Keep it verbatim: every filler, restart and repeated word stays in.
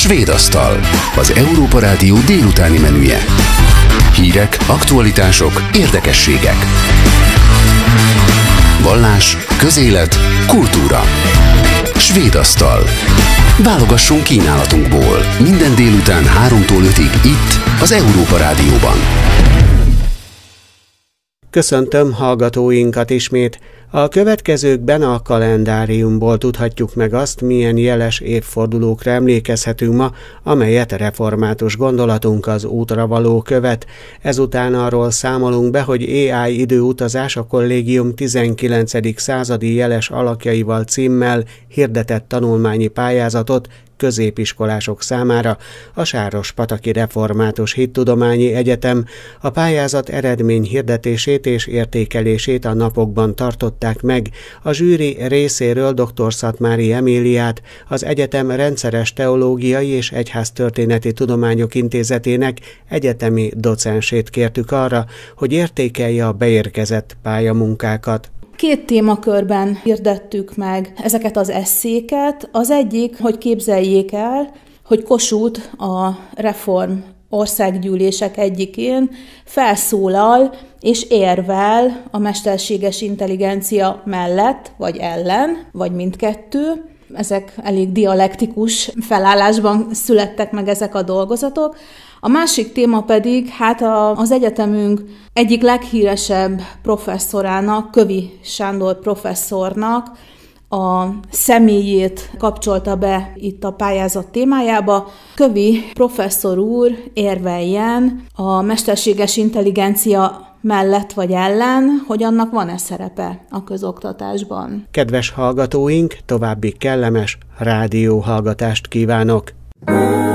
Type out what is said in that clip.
Svédasztal, az Európa Rádió délutáni menüje. Hírek, aktualitások, érdekességek. Vallás, közélet, kultúra. Svédasztal. Válogassunk kínálatunkból. Minden délután háromtól ötig itt, az Európa Rádióban. Köszöntöm hallgatóinkat ismét. A következőkben a kalendáriumból tudhatjuk meg azt, milyen jeles évfordulókra emlékezhetünk ma, amelyet református gondolatunk az útra való követ. Ezután arról számolunk be, hogy á i időutazás a kollégium tizenkilencedik századi jeles alakjaival címmel hirdetett tanulmányi pályázatot középiskolások számára a Sárospataki Református Hittudományi Egyetem. A pályázat eredmény hirdetését és értékelését a napokban tartották meg. A zsűri részéről dr. Szatmári Emíliát, az egyetem rendszeres teológiai és egyháztörténeti tudományok intézetének egyetemi docensét kértük arra, hogy értékelje a beérkezett pályamunkákat. Két témakörben hirdettük meg ezeket az esszéket. Az egyik, hogy képzeljék el, hogy Kossuth a reform országgyűlések egyikén felszólal és érvel a mesterséges intelligencia mellett, vagy ellen, vagy mindkettő. Ezek elég dialektikus felállásban születtek meg ezek a dolgozatok. A másik téma pedig, hát a, az egyetemünk egyik leghíresebb professzorának, Kövi Sándor professzornak a személyét kapcsolta be itt a pályázat témájába. Kövi professzor úr érveljen a mesterséges intelligencia mellett vagy ellen, hogy annak van-e szerepe a közoktatásban. Kedves hallgatóink, további kellemes rádióhallgatást kívánok!